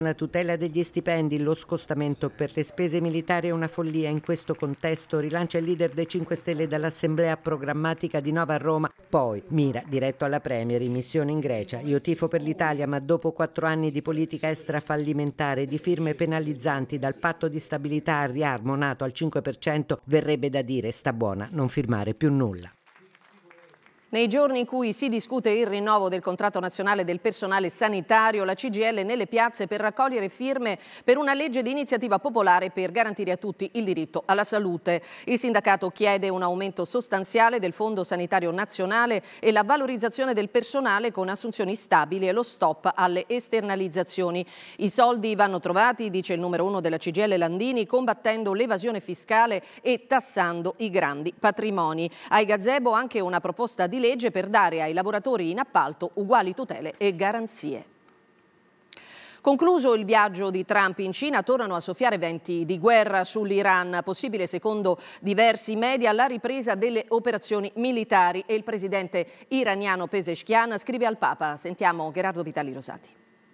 Una tutela degli stipendi, lo scostamento per le spese militari è una follia. In questo contesto rilancia il leader dei 5 Stelle dall'assemblea programmatica di Nova a Roma. Poi mira diretto alla Premier in missione in Grecia. Io tifo per l'Italia, ma dopo 4 anni di politica estera fallimentare, di firme penalizzanti, dal patto di stabilità al riarmo nato al 5%, verrebbe da dire sta buona non firmare più nulla. Nei giorni in cui si discute il rinnovo del contratto nazionale del personale sanitario, la CGIL nelle piazze per raccogliere firme per una legge di iniziativa popolare per garantire a tutti il diritto alla salute. Il sindacato chiede un aumento sostanziale del Fondo Sanitario Nazionale e la valorizzazione del personale con assunzioni stabili e lo stop alle esternalizzazioni. I soldi vanno trovati, dice il numero 1 della CGIL Landini, combattendo l'evasione fiscale e tassando i grandi patrimoni. Ai gazebo anche una proposta di legge per dare ai lavoratori in appalto uguali tutele e garanzie. Concluso il viaggio di Trump in Cina, tornano a soffiare venti di guerra sull'Iran. Possibile, secondo diversi media, la ripresa delle operazioni militari e il presidente iraniano Pezeshkian scrive al Papa. Sentiamo Gerardo Vitali Rosati.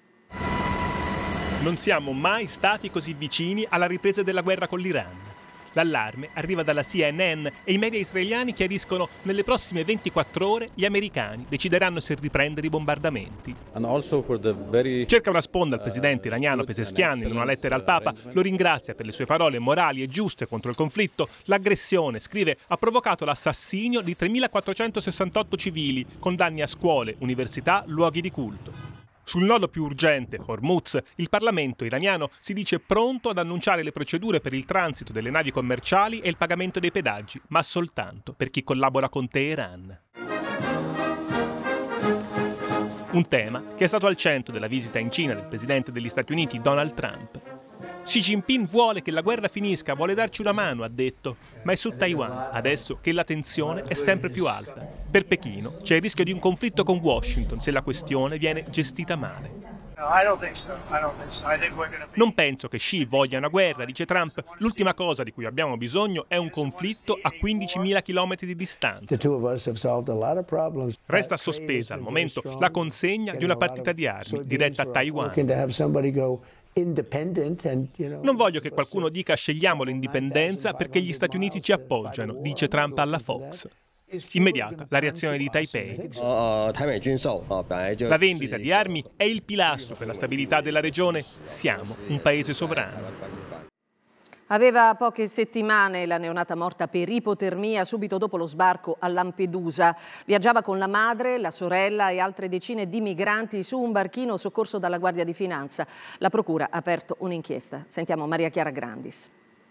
Non siamo mai stati così vicini alla ripresa della guerra con l'Iran. L'allarme arriva dalla CNN e i media israeliani chiariscono: nelle prossime 24 ore gli americani decideranno se riprendere i bombardamenti. Cerca una sponda al presidente iraniano Pezeshkian in una lettera al Papa, lo ringrazia per le sue parole morali e giuste contro il conflitto. L'aggressione, scrive, ha provocato l'assassinio di 3.468 civili, con danni a scuole, università, luoghi di culto. Sul nodo più urgente, Hormuz, il Parlamento iraniano si dice pronto ad annunciare le procedure per il transito delle navi commerciali e il pagamento dei pedaggi, ma soltanto per chi collabora con Teheran. Un tema che è stato al centro della visita in Cina del presidente degli Stati Uniti Donald Trump. Xi Jinping vuole che la guerra finisca, vuole darci una mano, ha detto, ma è su Taiwan, adesso che la tensione è sempre più alta. Per Pechino c'è il rischio di un conflitto con Washington se la questione viene gestita male. Non penso che Xi voglia una guerra, dice Trump. L'ultima cosa di cui abbiamo bisogno è un conflitto a 15.000 chilometri di distanza. Resta sospesa al momento la consegna di una partita di armi diretta a Taiwan. Non voglio che qualcuno dica scendiamo l'indipendenza perché gli Stati Uniti ci appoggiano, dice Trump alla Fox. Immediata la reazione di Taipei. La vendita di armi è il pilastro per la stabilità della regione. Siamo un paese sovrano. Aveva poche settimane la neonata morta per ipotermia subito dopo lo sbarco a Lampedusa. Viaggiava con la madre, la sorella e altre decine di migranti su un barchino soccorso dalla Guardia di Finanza. La procura ha aperto un'inchiesta. Sentiamo Maria Chiara Grandis.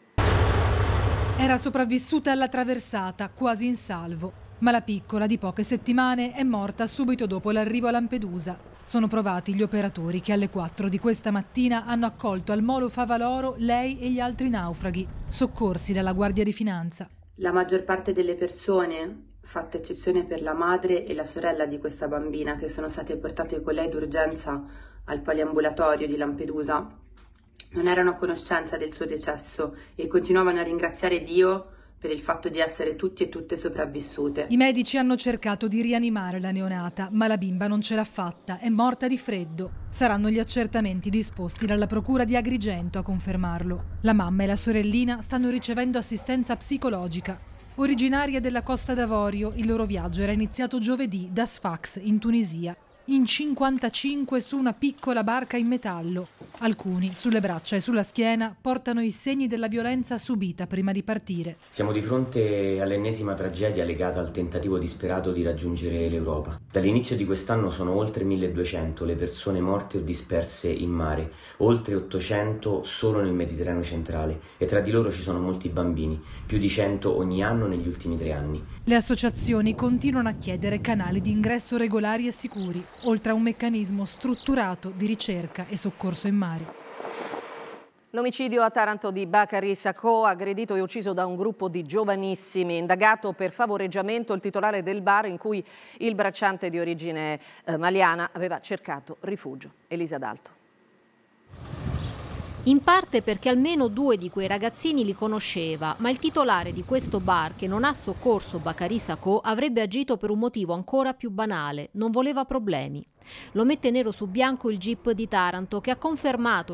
Era sopravvissuta alla traversata, quasi in salvo, ma la piccola di poche settimane è morta subito dopo l'arrivo a Lampedusa. Sono provati gli operatori che alle 4 di questa mattina hanno accolto al molo Favaloro lei e gli altri naufraghi, soccorsi dalla Guardia di Finanza. La maggior parte delle persone, fatta eccezione per la madre e la sorella di questa bambina, che sono state portate con lei d'urgenza al poliambulatorio di Lampedusa, non erano a conoscenza del suo decesso e continuavano a ringraziare Dio per il fatto di essere tutti e tutte sopravvissute. I medici hanno cercato di rianimare la neonata, ma la bimba non ce l'ha fatta, è morta di freddo. Saranno gli accertamenti disposti dalla procura di Agrigento a confermarlo. La mamma e la sorellina stanno ricevendo assistenza psicologica. Originarie della Costa d'Avorio, il loro viaggio era iniziato giovedì da Sfax in Tunisia. In 55 su una piccola barca in metallo. Alcuni, sulle braccia e sulla schiena, portano i segni della violenza subita prima di partire. Siamo di fronte all'ennesima tragedia legata al tentativo disperato di raggiungere l'Europa. Dall'inizio di quest'anno sono oltre 1200 le persone morte o disperse in mare, oltre 800 solo nel Mediterraneo centrale e tra di loro ci sono molti bambini, più di 100 ogni anno negli ultimi 3 anni. Le associazioni continuano a chiedere canali di ingresso regolari e sicuri, oltre a un meccanismo strutturato di ricerca e soccorso in mare. L'omicidio a Taranto di Bakary Sacco, aggredito e ucciso da un gruppo di giovanissimi. Indagato per favoreggiamento il titolare del bar in cui il bracciante di origine maliana aveva cercato rifugio. Elisa D'Alto. In parte perché almeno 2 di quei ragazzini li conosceva, ma il titolare di questo bar che non ha soccorso Bakary Sacco avrebbe agito per un motivo ancora più banale: non voleva problemi. Lo mette nero su bianco il GIP di Taranto, che ha confermato